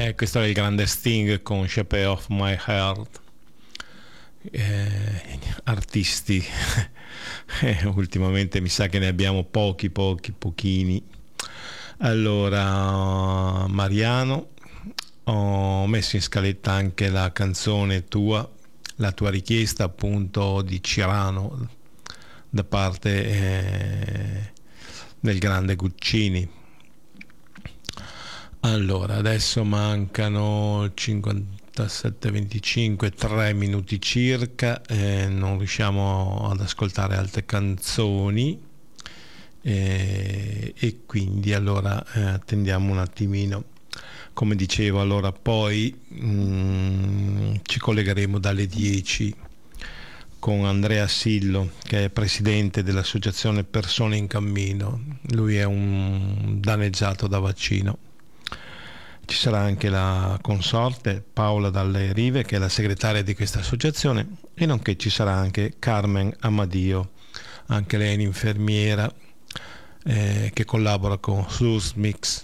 Questo è il grande Sting con Shape of My Heart. Artisti ultimamente mi sa che ne abbiamo pochini. Allora, Mariano, ho messo in scaletta anche la canzone tua, la tua richiesta appunto di Cirano da parte del grande Guccini. Allora, adesso mancano 57-25, 3 minuti circa, non riusciamo ad ascoltare altre canzoni, e quindi allora attendiamo un attimino. Come dicevo, allora poi ci collegheremo dalle 10 con Andrea Sillo, che è presidente dell'associazione Persone in Cammino. Lui è un danneggiato da vaccino. Ci sarà anche la consorte Paola Dalle Rive, che è la segretaria di questa associazione, e nonché ci sarà anche Carmen Amadio, anche lei è un'infermiera che collabora con SUSMIX,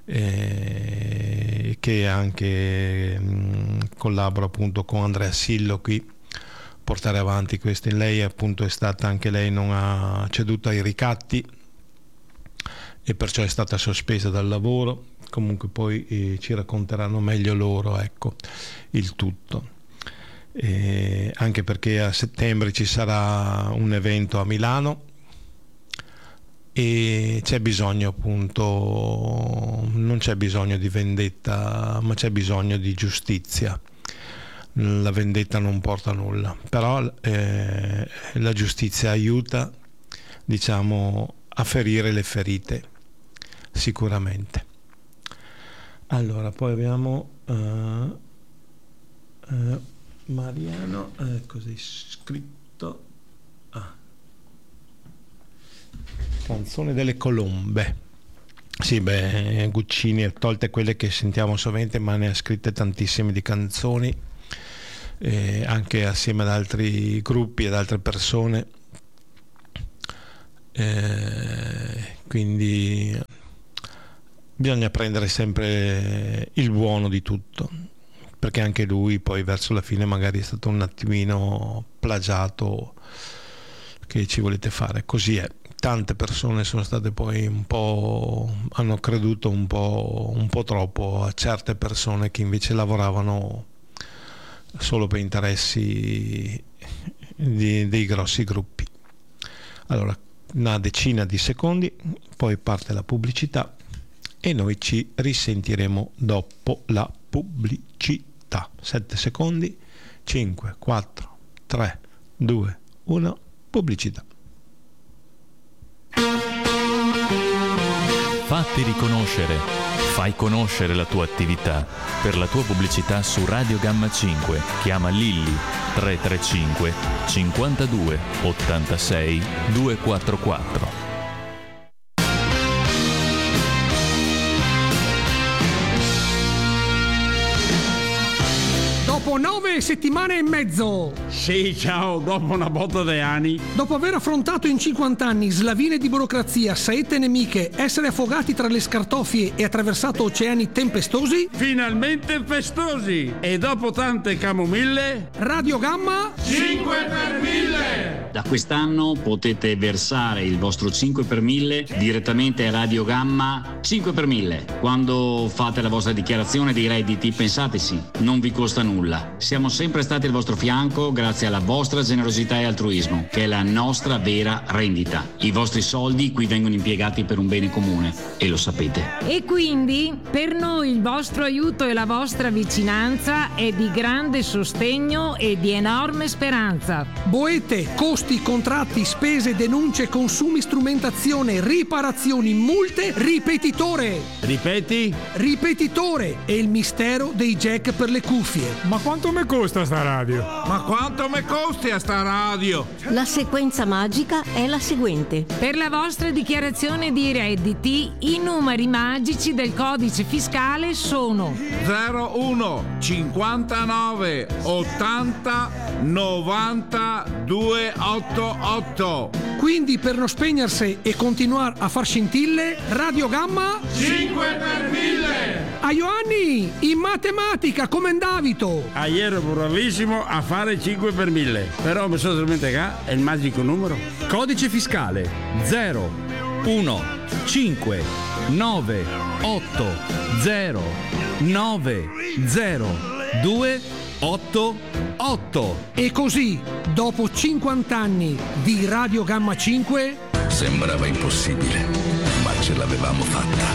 che anche collabora appunto con Andrea Sillo qui portare avanti questo. Lei appunto è stata, anche lei non ha ceduto ai ricatti e perciò è stata sospesa dal lavoro. Comunque poi ci racconteranno meglio loro, ecco, il tutto, anche perché a settembre ci sarà un evento a Milano e c'è bisogno appunto, non c'è bisogno di vendetta, ma c'è bisogno di giustizia. La vendetta non porta a nulla, però la giustizia aiuta, diciamo, a ferire le ferite, sicuramente. Allora, poi abbiamo Mariano, cos'è scritto? Canzone delle colombe. Sì, Guccini, tolte quelle che sentiamo sovente, ma ne ha scritte tantissime di canzoni, anche assieme ad altri gruppi ed altre persone, quindi bisogna prendere sempre il buono di tutto, perché anche lui poi verso la fine magari è stato un attimino plagiato. Che ci volete fare? Così è. Tante persone sono state poi hanno creduto un po' troppo a certe persone che invece lavoravano solo per interessi dei grossi gruppi. Allora, una decina di secondi, poi parte la pubblicità e noi ci risentiremo dopo la pubblicità. 7 secondi, 5, 4, 3, 2, 1, pubblicità. Fatti riconoscere, fai conoscere la tua attività. Per la tua pubblicità su Radio Gamma 5 chiama Lilli 335 52 86 244. Dopo 9 settimane e mezzo. Sì, ciao, dopo una botta di anni. Dopo aver affrontato in 50 anni slavine di burocrazia, saette nemiche, essere affogati tra le scartoffie e attraversato oceani tempestosi, Finalmente festosi. E dopo tante camomille, Radio Gamma 5 per 1000. Da quest'anno potete versare il vostro 5 per 1000 direttamente a Radio Gamma 5 per 1000. Quando fate la vostra dichiarazione dei redditi, pensateci, non vi costa nulla. Siamo sempre stati al vostro fianco grazie alla vostra generosità e altruismo, che è la nostra vera rendita. I vostri soldi qui vengono impiegati per un bene comune e lo sapete. E quindi per noi il vostro aiuto e la vostra vicinanza è di grande sostegno e di enorme speranza. boete, costi, contratti, spese, denunce, consumi, strumentazione, riparazioni, multe, ripetitore. Ripeti? Ripetitore è il mistero dei jack per le cuffie. Ma quanto mi costa sta radio? Ma quanto mi costi a sta radio? La sequenza magica è la seguente. Per la vostra dichiarazione di redditi, i numeri magici del codice fiscale sono 01 59 80 90 288. Quindi per non spegnersi e continuare a far scintille, Radio Gamma 5 per 1000. A Ioanni, in matematica, come Davito. Ieri ero bravissimo a fare 5 per 1000, però mi sono dimenticato il magico numero. Codice fiscale 0 1 5 9 8 0 9 0 2 8 8. E così, dopo 50 anni di Radio Gamma 5, sembrava impossibile, ma ce l'avevamo fatta.